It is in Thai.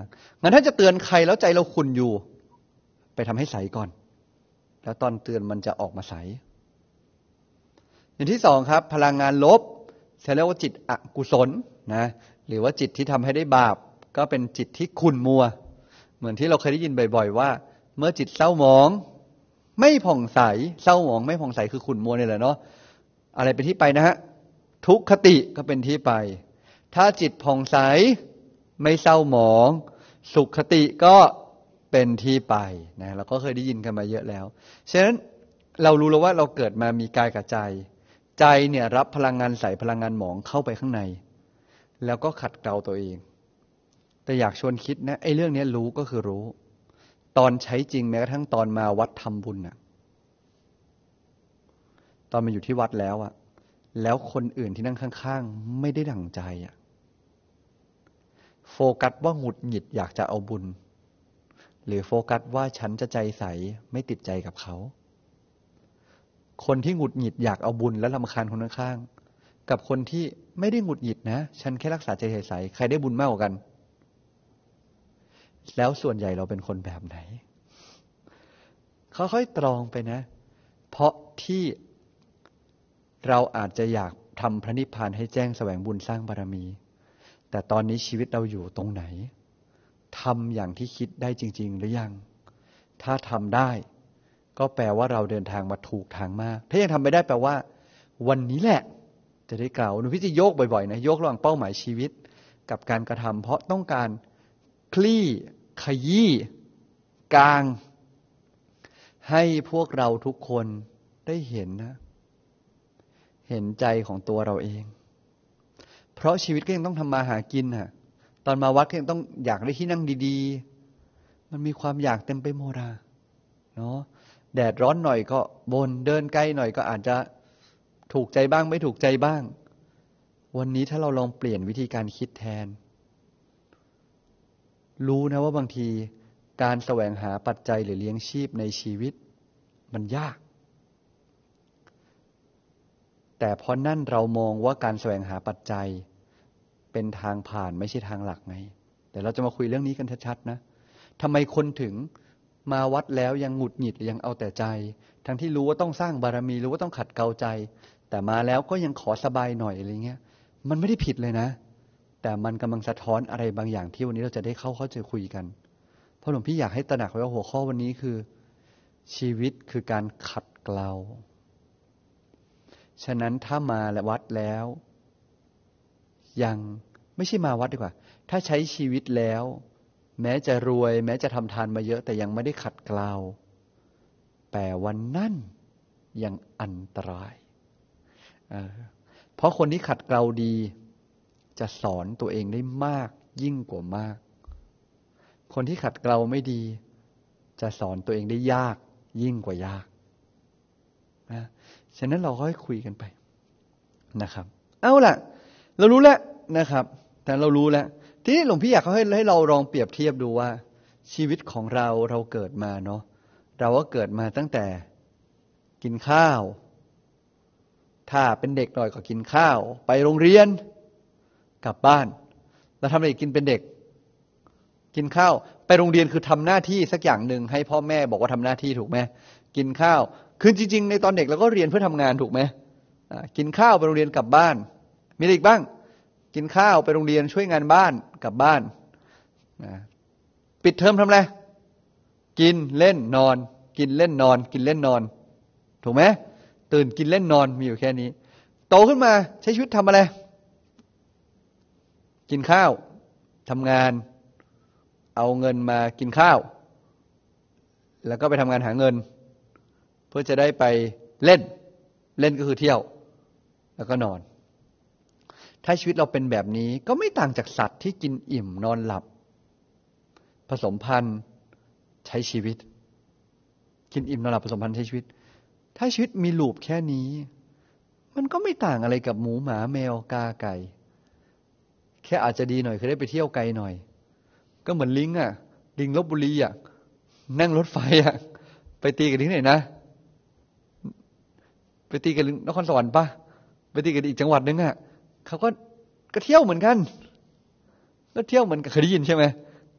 างงั้นถ้าจะเตือนใครแล้วใจเราขุ่นอยู่ไปทำให้ใสก่อนแล้วตอนเตือนมันจะออกมาใสอย่างที่สองครับพลังงานลบเรียกว่าจิตอกุศลนะหรือว่าจิตที่ทำให้ได้บาปก็เป็นจิตที่ขุ่นมัวเหมือนที่เราเคยได้ยินบ่อยๆว่าเมื่อจิตเศร้าหมองไม่ผ่องใสเศร้าหมองไม่ผ่องใสคือขุ่นมัวนี่แหละเนาะอะไรเป็นที่ไปนะฮะทุกขติก็เป็นที่ไปถ้าจิตผ่องใสไม่เศร้าหมองสุขคติก็เป็นที่ไปนะเราก็เคยได้ยินกันมาเยอะแล้วฉะนั้นเรารู้แล้วว่าเราเกิดมามีกายกับใจใจเนี่ยรับพลังงานใสพลังงานหมองเข้าไปข้างในแล้วก็ขัดเกลาตัวเองแต่อยากชวนคิดนะไอ้เรื่องนี้รู้ก็คือรู้ตอนใช้จริงแม้กระทั่งตอนมาวัดทำบุญน่ะตอนมาอยู่ที่วัดแล้วอะแล้วคนอื่นที่นั่งข้างๆไม่ได้ดั่งใจอะโฟกัสว่าหงุดหงิดอยากจะเอาบุญหรือโฟกัสว่าฉันจะใจใสไม่ติดใจกับเขาคนที่หงุดหงิดอยากเอาบุญและรำคาญคนข้างๆกับคนที่ไม่ได้หงุดหงิดนะฉันแค่รักษาใจใสใครได้บุญมากกว่ากันแล้วส่วนใหญ่เราเป็นคนแบบไหนค่อยๆตรองไปนะเพราะที่เราอาจจะอยากทำพระนิพพานให้แจ้งแสวงบุญสร้างบารมีแต่ตอนนี้ชีวิตเราอยู่ตรงไหนทำอย่างที่คิดได้จริงๆหรือยังถ้าทำได้ก็แปลว่าเราเดินทางมาถูกทางมากถ้ายังทำไม่ได้แปลว่าวันนี้แหละจะได้กล่าวหนูพี่จะโยกบ่อยๆนะโยกระหว่างเป้าหมายชีวิตกับการกระทำเพราะต้องการคลี่ขยี้กลางให้พวกเราทุกคนได้เห็นนะเห็นใจของตัวเราเองเพราะชีวิตก็ยังต้องทำมาหากินน่ะตอนมาวัดก็ยังต้องอยากได้ที่นั่งดีๆมันมีความอยากเต็มไปหมดเนาะแดดร้อนหน่อยก็บ่นเดินไกลหน่อยก็อาจจะถูกใจบ้างไม่ถูกใจบ้างวันนี้ถ้าเราลองเปลี่ยนวิธีการคิดแทนรู้นะว่าบางทีการแสวงหาปัจจัยหรือเลี้ยงชีพในชีวิตมันยากแต่เพราะนั่นเรามองว่าการแสวงหาปัจจัยเป็นทางผ่านไม่ใช่ทางหลักไงเดี๋ยวเราจะมาคุยเรื่องนี้กันชัดๆนะทำไมคนถึงมาวัดแล้วยังหงุดหงิดยังเอาแต่ใจทั้งที่รู้ว่าต้องสร้างบารมีรู้ว่าต้องขัดเกลาใจแต่มาแล้วก็ยังขอสบายหน่อยอะไรเงี้ยมันไม่ได้ผิดเลยนะแต่มันกำลังสะท้อนอะไรบางอย่างที่วันนี้เราจะได้เข้าใจคุยกันเพราะหลวงพี่อยากให้ตระหนักไว้ว่าหัวข้อวันนี้คือชีวิตคือการขัดเกลาฉะนั้นถ้ามาวัดแล้วยังไม่ใช่มาวัดดีกว่าถ้าใช้ชีวิตแล้วแม้จะรวยแม้จะทำทานมาเยอะแต่ยังไม่ได้ขัดเกลาแปลว่านั่นยังอันตรายเพราะคนที่ขัดเกลาดีจะสอนตัวเองได้มากยิ่งกว่ามากคนที่ขัดเกลาไม่ดีจะสอนตัวเองได้ยากยิ่งกว่ายากนะฉะนั้นเราค่อยคุยกันไปนะครับเอาล่ะเรารู้แล้วนะครับแต่เรารู้แล้วทีนี้หลวงพี่อยากให้เราลองเปรียบเทียบดูว่าชีวิตของเราเกิดมาเนาะเราก็เกิดมาตั้งแต่กินข้าวถ้าเป็นเด็กหน่อยก็กินข้าวไปโรงเรียนกลับบ้านเราทำอะไรกินเป็นเด็กกินข้าวไปโรงเรียนคือทำหน้าที่สักอย่างหนึ่งให้พ่อแม่บอกว่าทำหน้าที่ถูกไหมกินข้าวคือจริงๆในตอนเด็กเราก็เรียนเพื่อทำงานถูกไหมกินข้าวไปโรงเรียนกลับบ้านมีอะไรอีกบ้างกินข้าวไปโรงเรียนช่วยงานบ้านกลับบ้านปิดเทอมทำอะไรกินเล่นนอนกินเล่นนอนกินเล่นนอนถูกไหมตื่นกินเล่นนอนมีอยู่แค่นี้โตขึ้นมาใช้ชีวิตทำอะไรกินข้าวทำงานเอาเงินมากินข้าวแล้วก็ไปทำงานหาเงินเพื่อจะได้ไปเล่นเล่นก็คือเที่ยวแล้วก็นอนถ้าชีวิตเราเป็นแบบนี้ก็ไม่ต่างจากสัตว์ที่กินอิ่มนอนหลับผสมพันธุ์ใช้ชีวิตกินอิ่มนอนหลับผสมพันธุ์ใช้ชีวิตถ้าชีวิตมีลูปแค่นี้มันก็ไม่ต่างอะไรกับหมูหมาแมวกาไก่แค่อาจจะดีหน่อยคือได้ไปเที่ยวไกลหน่อยก็เหมือนลิงลิงลพบุรีนั่งรถไฟไปตีกันที่ไหนนะไปตีกันนครสวรรค์ป่ะไปตีกันอีกจังหวัดนึงเขาก็เที่ยวเหมือนกันก็เที่ยวเหมือนกันเคยได้ยินใช่ไหม